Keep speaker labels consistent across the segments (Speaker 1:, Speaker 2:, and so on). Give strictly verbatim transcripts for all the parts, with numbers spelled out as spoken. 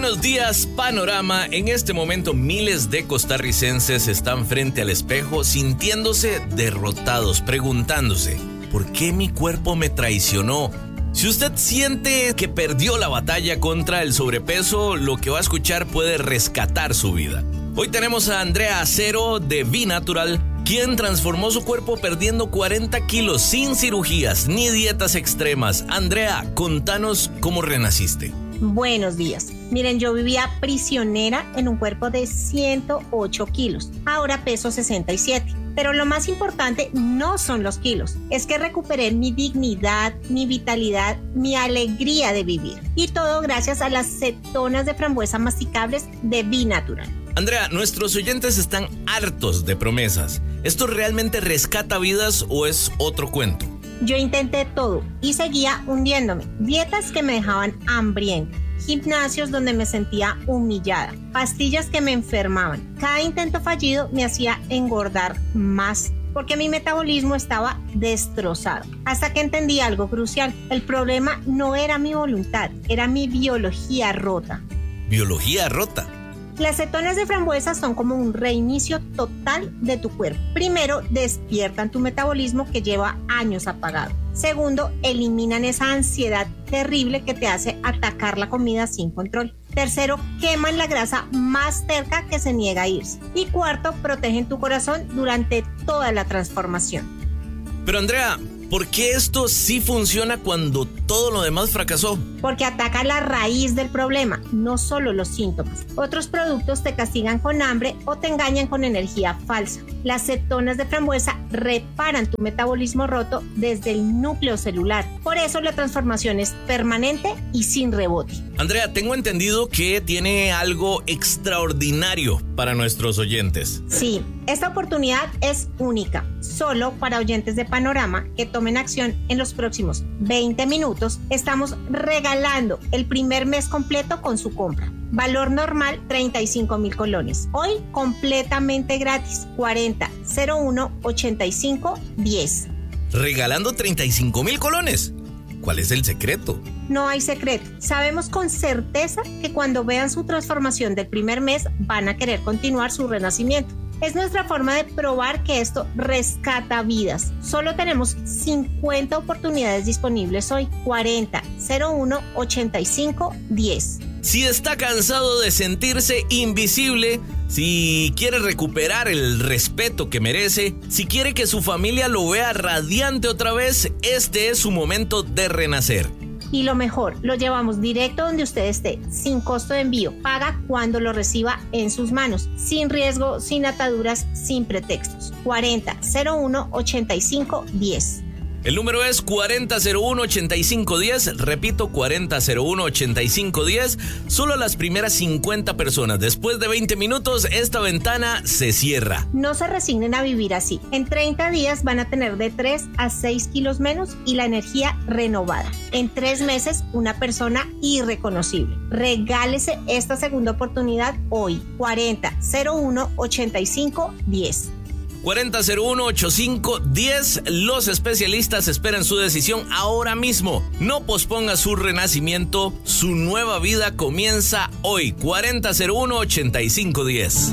Speaker 1: Buenos días, Panorama. En este momento miles de costarricenses están frente al espejo sintiéndose derrotados, preguntándose, ¿por qué mi cuerpo me traicionó? Si usted siente que perdió la batalla contra el sobrepeso, lo que va a escuchar puede rescatar su vida. Hoy tenemos a Andrea Acero de B-Natural, quien transformó su cuerpo perdiendo cuarenta kilos sin cirugías ni dietas extremas. Andrea, contanos cómo renaciste.
Speaker 2: Buenos días. Miren, yo vivía prisionera en un cuerpo de ciento ocho kilos. Ahora peso sesenta y siete. Pero lo más importante no son los kilos. Es que recuperé mi dignidad, mi vitalidad, mi alegría de vivir. Y todo gracias a las cetonas de frambuesa masticables de B-Natural.
Speaker 1: Andrea, nuestros oyentes están hartos de promesas. ¿Esto realmente rescata vidas o es otro cuento?
Speaker 2: Yo intenté todo y seguía hundiéndome. Dietas que me dejaban hambrienta, gimnasios donde me sentía humillada, pastillas que me enfermaban. Cada intento fallido me hacía engordar más porque mi metabolismo estaba destrozado. Hasta que entendí algo crucial. El problema no era mi voluntad, era mi biología rota.
Speaker 1: ¿Biología rota?
Speaker 2: Las cetonas de frambuesa son como un reinicio total de tu cuerpo. Primero, despiertan tu metabolismo que lleva años apagado. Segundo, eliminan esa ansiedad terrible que te hace atacar la comida sin control. Tercero, queman la grasa más terca que se niega a irse. Y cuarto, protegen tu corazón durante toda la transformación.
Speaker 1: Pero Andrea, ¿por qué esto sí funciona cuando todo lo demás fracasó?
Speaker 2: Porque ataca la raíz del problema, no solo los síntomas. Otros productos te castigan con hambre o te engañan con energía falsa. Las cetonas de frambuesa reparan tu metabolismo roto desde el núcleo celular. Por eso la transformación es permanente y sin rebote.
Speaker 1: Andrea, tengo entendido que tiene algo extraordinario para nuestros oyentes.
Speaker 2: Sí, esta oportunidad es única, solo para oyentes de Panorama que tomen acción en los próximos veinte minutos. Estamos regalando el primer mes completo con su compra. Valor normal treinta y cinco mil colones. Hoy completamente gratis. cuarenta cero uno ochenta y cinco diez.
Speaker 1: ¿Regalando treinta y cinco mil colones? ¿Cuál es el secreto?
Speaker 2: No hay secreto. Sabemos con certeza que cuando vean su transformación del primer mes van a querer continuar su renacimiento. Es nuestra forma de probar que esto rescata vidas. Solo tenemos cincuenta oportunidades disponibles hoy. cuarenta cero uno ochenta y cinco diez.
Speaker 1: Si está cansado de sentirse invisible, si quiere recuperar el respeto que merece, si quiere que su familia lo vea radiante otra vez, este es su momento de renacer.
Speaker 2: Y lo mejor, lo llevamos directo donde usted esté, sin costo de envío. Paga cuando lo reciba en sus manos, sin riesgo, sin ataduras, sin pretextos. cuarenta cero uno ochenta y cinco diez.
Speaker 1: El número es cuarenta cero uno ochenta y cinco diez, repito, cuarenta cero uno ochenta y cinco diez. Solo las primeras cincuenta personas. Después de veinte minutos, esta ventana se cierra.
Speaker 2: No se resignen a vivir así. En treinta días van a tener de tres a seis kilos menos y la energía renovada. En tres meses, una persona irreconocible. Regálese esta segunda oportunidad hoy. cuarenta cero uno ochenta y cinco diez.
Speaker 1: cuarenta cero uno ochenta y cinco diez. Los especialistas esperan su decisión ahora mismo. No posponga su renacimiento. Su nueva vida comienza hoy. cuarenta cero uno ochenta y cinco diez.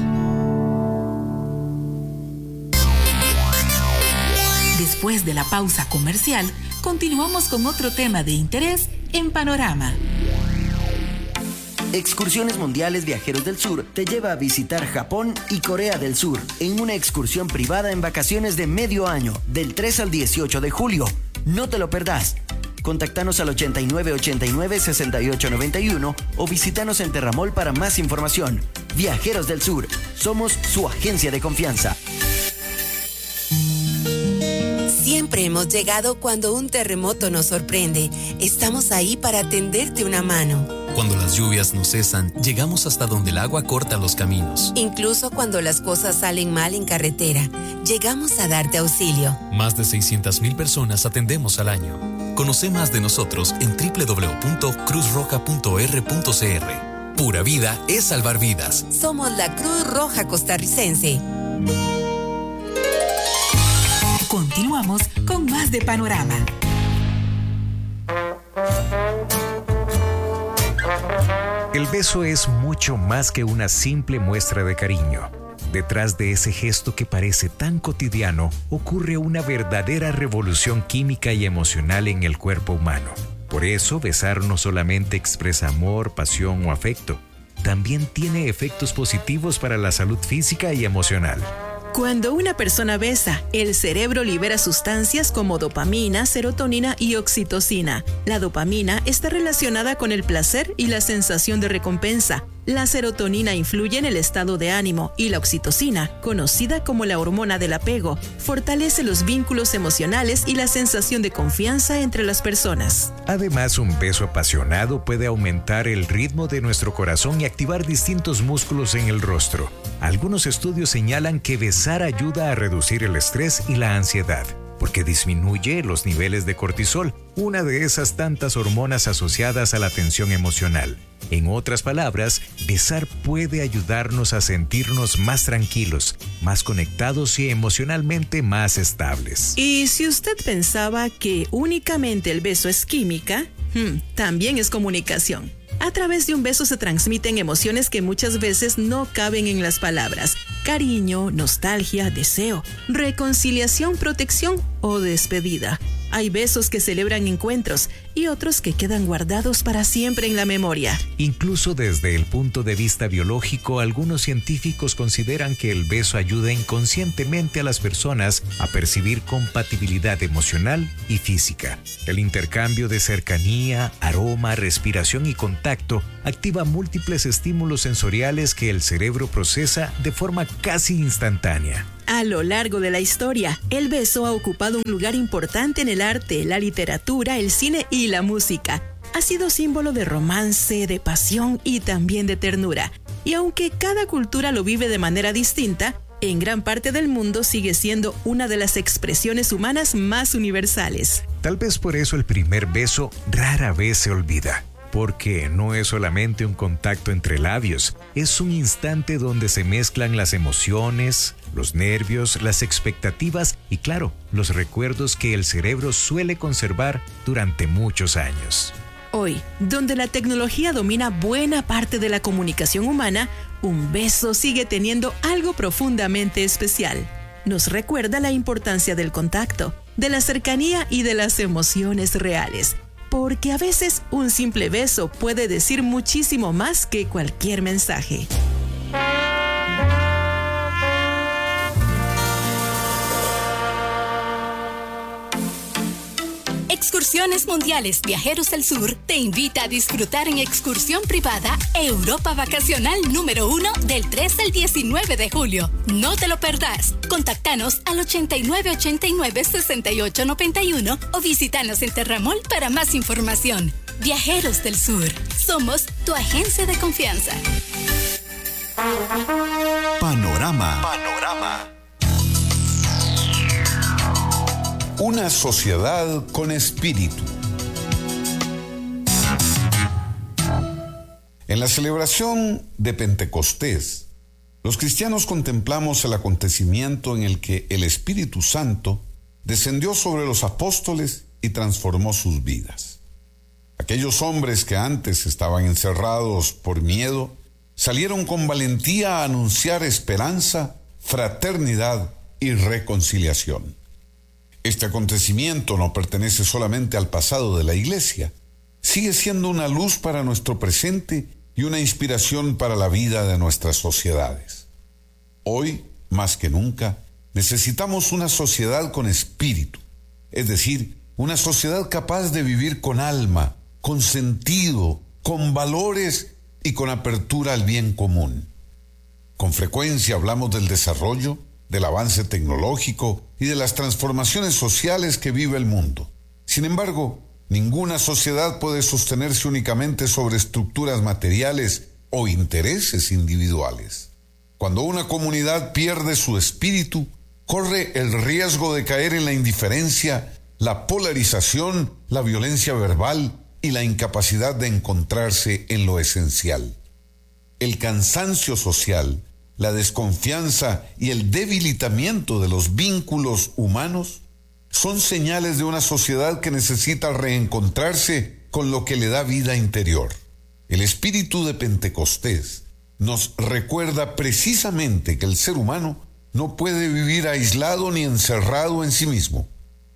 Speaker 3: Después de la pausa comercial, continuamos con otro tema de interés en Panorama.
Speaker 4: Excursiones Mundiales Viajeros del Sur te lleva a visitar Japón y Corea del Sur en una excursión privada en vacaciones de medio año, del tres al dieciocho de julio. No te lo perdás. Contactanos al ochenta y nueve ochenta y nueve sesenta y ocho noventa y uno o visítanos en Terramol para más información. Viajeros del Sur, somos su agencia de confianza.
Speaker 5: Siempre hemos llegado cuando un terremoto nos sorprende. Estamos ahí para tenderte una mano.
Speaker 6: Cuando las lluvias no cesan, llegamos hasta donde el agua corta los caminos.
Speaker 5: Incluso cuando las cosas salen mal en carretera, llegamos a darte auxilio.
Speaker 6: Más de seiscientas mil personas atendemos al año. Conoce más de nosotros en doble u doble u doble u punto cruz roja punto erre punto ce erre. Pura vida es salvar vidas.
Speaker 5: Somos la Cruz Roja Costarricense.
Speaker 3: Continuamos con más de Panorama.
Speaker 7: El beso es mucho más que una simple muestra de cariño. Detrás de ese gesto que parece tan cotidiano, ocurre una verdadera revolución química y emocional en el cuerpo humano. Por eso, besar no solamente expresa amor, pasión o afecto, también tiene efectos positivos para la salud física y emocional.
Speaker 8: Cuando una persona besa, el cerebro libera sustancias como dopamina, serotonina y oxitocina. La dopamina está relacionada con el placer y la sensación de recompensa. La serotonina influye en el estado de ánimo y la oxitocina, conocida como la hormona del apego, fortalece los vínculos emocionales y la sensación de confianza entre las personas.
Speaker 7: Además, un beso apasionado puede aumentar el ritmo de nuestro corazón y activar distintos músculos en el rostro. Algunos estudios señalan que besar ayuda a reducir el estrés y la ansiedad, porque disminuye los niveles de cortisol, una de esas tantas hormonas asociadas a la tensión emocional. En otras palabras, besar puede ayudarnos a sentirnos más tranquilos, más conectados y emocionalmente más estables.
Speaker 8: Y si usted pensaba que únicamente el beso es química, hmm, también es comunicación. A través de un beso se transmiten emociones que muchas veces no caben en las palabras. Cariño, nostalgia, deseo, reconciliación, protección o despedida. Hay besos que celebran encuentros y otros que quedan guardados para siempre en la memoria.
Speaker 7: Incluso desde el punto de vista biológico, algunos científicos consideran que el beso ayuda inconscientemente a las personas a percibir compatibilidad emocional y física. El intercambio de cercanía, aroma, respiración y contacto activa múltiples estímulos sensoriales que el cerebro procesa de forma casi instantánea.
Speaker 8: A lo largo de la historia, el beso ha ocupado un lugar importante en el arte, la literatura, el cine y la música. Ha sido símbolo de romance, de pasión y también de ternura. Y aunque cada cultura lo vive de manera distinta, en gran parte del mundo sigue siendo una de las expresiones humanas más universales.
Speaker 7: Tal vez por eso el primer beso rara vez se olvida. Porque no es solamente un contacto entre labios, es un instante donde se mezclan las emociones, los nervios, las expectativas y, claro, los recuerdos que el cerebro suele conservar durante muchos años.
Speaker 8: Hoy, donde la tecnología domina buena parte de la comunicación humana, un beso sigue teniendo algo profundamente especial. Nos recuerda la importancia del contacto, de la cercanía y de las emociones reales. Porque a veces un simple beso puede decir muchísimo más que cualquier mensaje.
Speaker 9: Excursiones Mundiales Viajeros del Sur te invita a disfrutar en excursión privada Europa Vacacional número uno del tres al diecinueve de julio. No te lo perdás. Contáctanos al ochenta y nueve ochenta y nueve sesenta y ocho noventa y uno o visítanos en Terramol para más información. Viajeros del Sur. Somos tu agencia de confianza.
Speaker 10: Panorama. Panorama. Una sociedad con espíritu. En la celebración de Pentecostés, los cristianos contemplamos el acontecimiento en el que el Espíritu Santo descendió sobre los apóstoles y transformó sus vidas. Aquellos hombres que antes estaban encerrados por miedo, salieron con valentía a anunciar esperanza, fraternidad y reconciliación. Este acontecimiento no pertenece solamente al pasado de la Iglesia, sigue siendo una luz para nuestro presente y una inspiración para la vida de nuestras sociedades. Hoy, más que nunca, necesitamos una sociedad con espíritu, es decir, una sociedad capaz de vivir con alma, con sentido, con valores y con apertura al bien común. Con frecuencia hablamos del desarrollo, del avance tecnológico y de las transformaciones sociales que vive el mundo. Sin embargo, ninguna sociedad puede sostenerse únicamente sobre estructuras materiales o intereses individuales. Cuando una comunidad pierde su espíritu, corre el riesgo de caer en la indiferencia, la polarización, la violencia verbal y la incapacidad de encontrarse en lo esencial. El cansancio social, la desconfianza y el debilitamiento de los vínculos humanos son señales de una sociedad que necesita reencontrarse con lo que le da vida interior. El espíritu de Pentecostés nos recuerda precisamente que el ser humano no puede vivir aislado ni encerrado en sí mismo.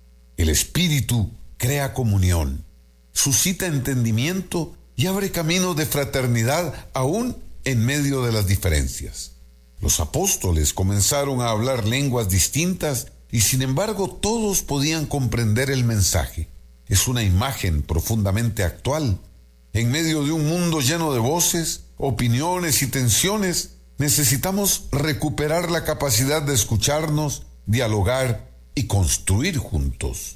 Speaker 10: El espíritu crea comunión, suscita entendimiento y abre camino de fraternidad aún en medio de las diferencias. Los apóstoles comenzaron a hablar lenguas distintas y sin embargo todos podían comprender el mensaje. Es una imagen profundamente actual. En medio de un mundo lleno de voces, opiniones y tensiones, necesitamos recuperar la capacidad de escucharnos, dialogar y construir juntos.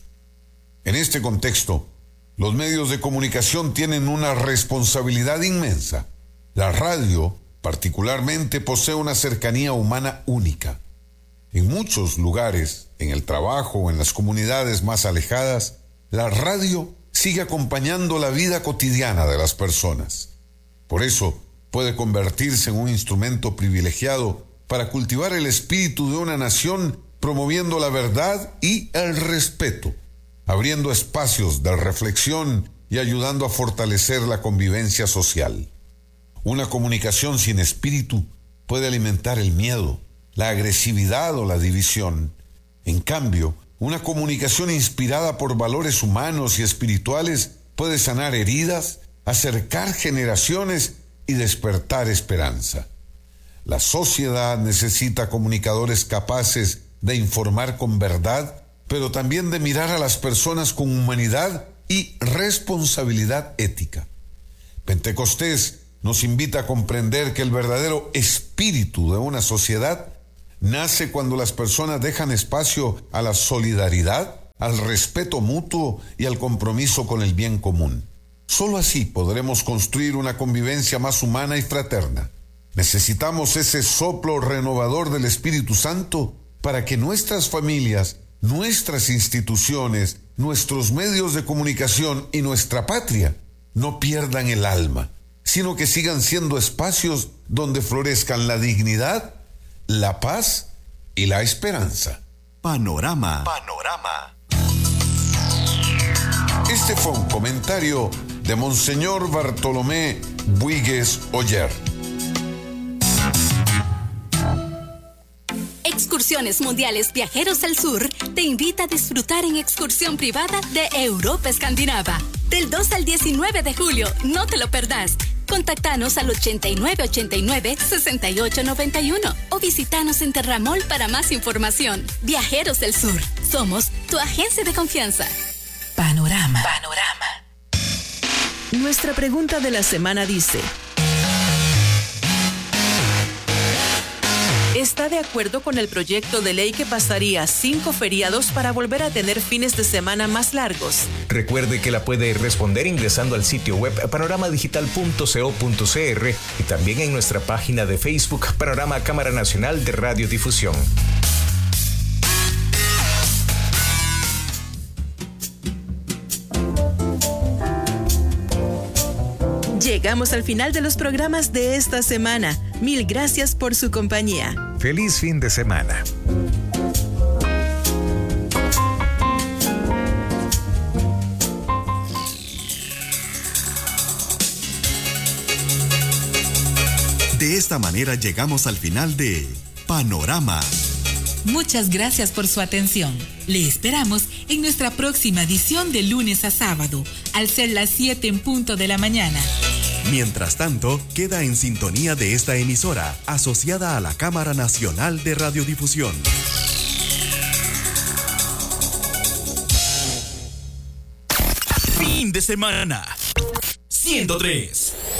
Speaker 10: En este contexto, los medios de comunicación tienen una responsabilidad inmensa. La radio, particularmente, posee una cercanía humana única. En muchos lugares, en el trabajo o en las comunidades más alejadas, la radio sigue acompañando la vida cotidiana de las personas. Por eso, puede convertirse en un instrumento privilegiado para cultivar el espíritu de una nación, promoviendo la verdad y el respeto, abriendo espacios de reflexión y ayudando a fortalecer la convivencia social. Una comunicación sin espíritu puede alimentar el miedo, la agresividad o la división. En cambio, una comunicación inspirada por valores humanos y espirituales puede sanar heridas, acercar generaciones y despertar esperanza. La sociedad necesita comunicadores capaces de informar con verdad, pero también de mirar a las personas con humanidad y responsabilidad ética. Pentecostés nos invita a comprender que el verdadero espíritu de una sociedad nace cuando las personas dejan espacio a la solidaridad, al respeto mutuo y al compromiso con el bien común. Solo así podremos construir una convivencia más humana y fraterna. Necesitamos ese soplo renovador del Espíritu Santo para que nuestras familias, nuestras instituciones, nuestros medios de comunicación y nuestra patria no pierdan el alma, sino que sigan siendo espacios donde florezcan la dignidad, la paz y la esperanza.
Speaker 11: Panorama. Panorama.
Speaker 10: Este fue un comentario de Monseñor Bartolomé Buigues Oller.
Speaker 9: Excursiones Mundiales Viajeros del Sur te invita a disfrutar en excursión privada de Europa Escandinava. Del dos al diecinueve de julio, no te lo perdás. Contáctanos al ochenta y nueve ochenta y nueve, sesenta y ocho noventa y uno o visítanos en Terramol para más información. Viajeros del Sur, somos tu agencia de confianza.
Speaker 3: Panorama. Panorama.
Speaker 8: Nuestra pregunta de la semana dice: ¿está de acuerdo con el proyecto de ley que pasaría cinco feriados para volver a tener fines de semana más largos?
Speaker 7: Recuerde que la puede responder ingresando al sitio web panorama digital punto co punto cr y también en nuestra página de Facebook Panorama Cámara Nacional de Radiodifusión.
Speaker 8: Llegamos al final de los programas de esta semana. Mil gracias por su compañía.
Speaker 7: Feliz fin de semana.
Speaker 11: De esta manera llegamos al final de Panorama.
Speaker 3: Muchas gracias por su atención. Le esperamos en nuestra próxima edición de lunes a sábado, al ser las siete en punto de la mañana.
Speaker 11: Mientras tanto, queda en sintonía de esta emisora, asociada a la Cámara Nacional de Radiodifusión.
Speaker 12: Fin de semana. ciento tres.